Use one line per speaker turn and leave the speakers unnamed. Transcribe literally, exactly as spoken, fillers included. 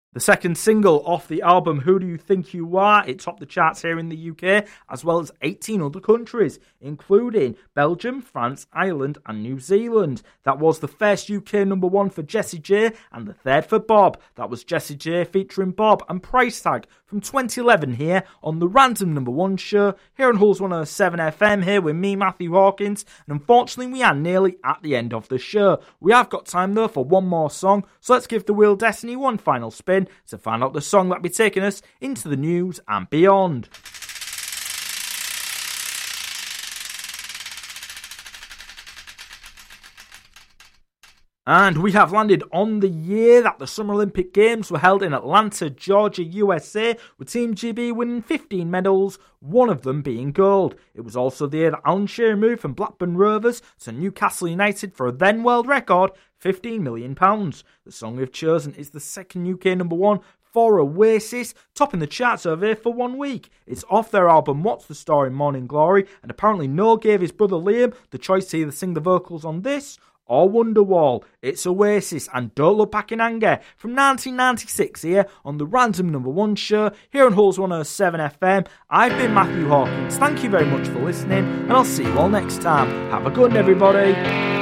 The second single off the album Who Do You Think You Are? It topped the charts here in the U K as well as eighteen other countries, including Belgium, France, Ireland and New Zealand. That was the first U K number one for Jessie J and the third for Bob. That was Jessie J featuring Bob and Price Tag from twenty eleven here on the Random Number One show here on Hulls one oh seven F M here with me, Matthew Hawkins, and unfortunately we are nearly at the end of the show. We have got time though for one more song, so let's give the Wheel of Destiny one final spin to find out the song that'll be taking us into the news and beyond. And we have landed on the year that the Summer Olympic Games were held in Atlanta, Georgia, U S A, with Team G B winning fifteen medals, one of them being gold. It was also the year that Alan Shearer moved from Blackburn Rovers to Newcastle United for a then world record fifteen million pounds. The song we've chosen is the second U K number one for Oasis, topping the charts over here for one week. It's off their album What's the Story, Morning Glory, and apparently Noel gave his brother Liam the choice to either sing the vocals on this or Wonderwall. It's Oasis and Don't Look Back in Anger from nineteen ninety-six here on the Random Number One show here on Hulls one oh seven F M. I've been Matthew Hawkins. Thank you very much for listening, and I'll see you all next time. Have a good one, everybody.